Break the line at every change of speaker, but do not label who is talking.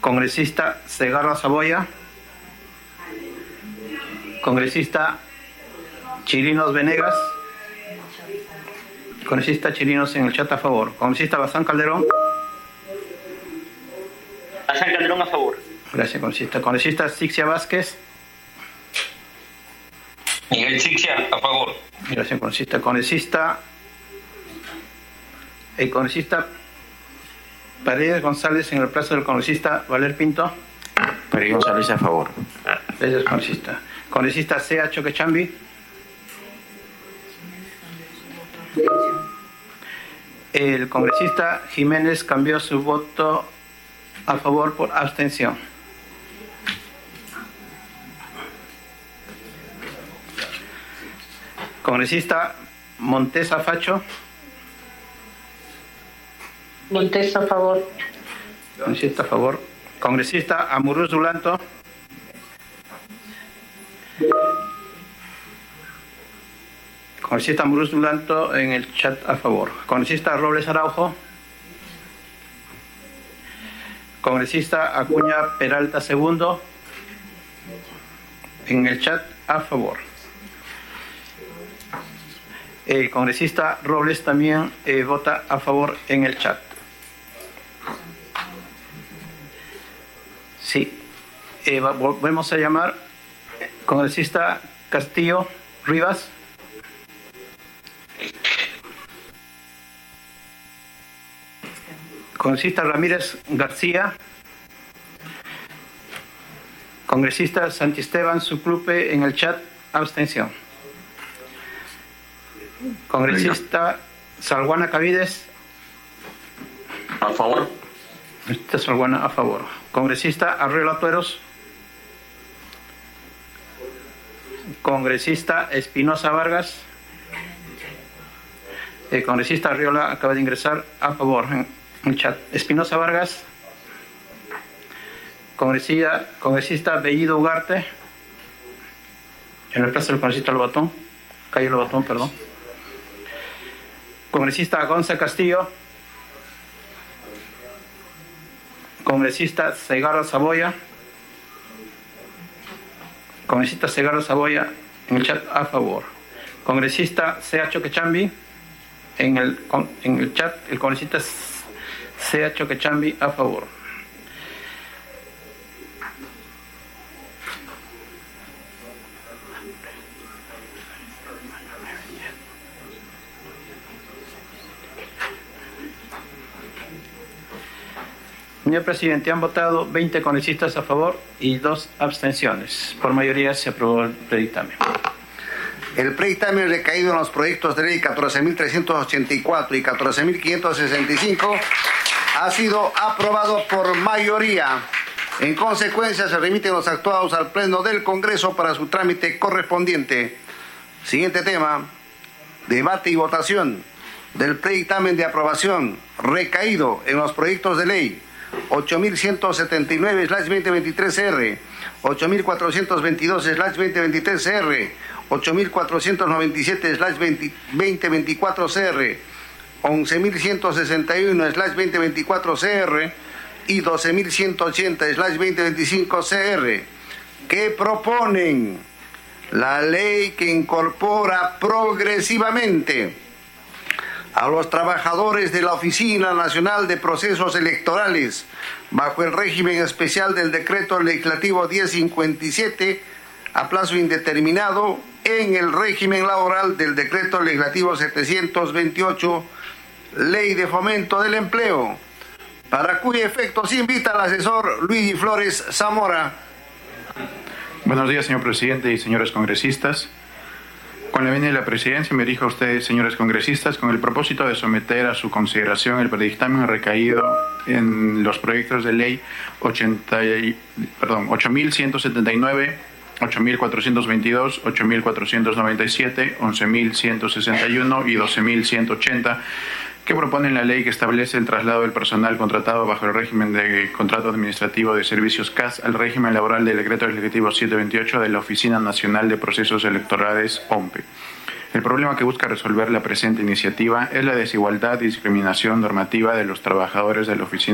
Congresista Segarra Saboya. Congresista Chirinos Venegas. Congresista Chirinos en el chat a favor. Congresista Bazán Calderón.
Bazán Calderón a favor.
Gracias, congresista. Congresista Sixia Vázquez.
Miguel Sixia a favor.
Gracias, congresista. Congresista Paredes González en el plazo del congresista Valer Pinto.
Paredes González a favor.
Gracias, congresista. Congresista Sea Choquechambi. El congresista Jiménez cambió su voto a favor por abstención. Congresista Montesa Facho.
Montesa a favor.
Congresista a favor. Congresista Amuruz Dulanto. Congresista Amuruz Dulanto en el chat a favor. Congresista Robles Araujo. Congresista Acuña Peralta II en el chat a favor. El congresista Robles también vota a favor en el chat. Sí. Volvemos a llamar congresista Castillo Rivas. Congresista Ramírez García. Congresista Santisteban Suclupe en el chat, abstención. Congresista Salguana Cavides.
A favor.
Congresista Salguana a favor. Congresista Arriola Tueros. Congresista Espinosa Vargas. El congresista Arriola acaba de ingresar a favor en el chat. Espinosa Vargas. Congresista Bellido Ugarte. En el plazo del congresista Lobatón. Cayo Lobatón, perdón. Congresista Gonza Castillo. Congresista Segarra Saboya. Congresista Segarra Saboya en el chat a favor. Congresista Sea Choquechambi en el chat, el congresista Sea Choquechambi a favor. Señor presidente, han votado 20 congresistas a favor y 2 abstenciones. Por mayoría se aprobó el predictamen.
El predictamen recaído en los proyectos de ley 14.384 y 14.565 ha sido aprobado por mayoría. En consecuencia, se remiten los actuados al Pleno del Congreso para su trámite correspondiente. Siguiente tema: debate y votación del predictamen de aprobación recaído en los proyectos de ley 8.179/2023-R, 8.422/2023-R, 8.497/2024-CR, 11.161/2024-CR y 12.180/2025-CR, que proponen la ley que incorpora progresivamente a los trabajadores de la Oficina Nacional de Procesos Electorales bajo el régimen especial del Decreto Legislativo 1057 a plazo indeterminado en el régimen laboral del Decreto Legislativo 728, Ley de Fomento del Empleo, para cuyo efecto se invita al asesor Luigi Flores Zamora.
Buenos días, señor presidente y señores congresistas. Con la venia de la presidencia me dirijo a ustedes, señores congresistas, con el propósito de someter a su consideración el predictamen recaído en los proyectos de ley 8.179, 8.422, 8.497, 11.161 y 12.180, que proponen la ley que establece el traslado del personal contratado bajo el régimen de contrato administrativo de servicios CAS al régimen laboral del Decreto Legislativo 728 de la Oficina Nacional de Procesos Electorales, OMPE. El problema que busca resolver la presente iniciativa es la desigualdad y discriminación normativa de los trabajadores de la Oficina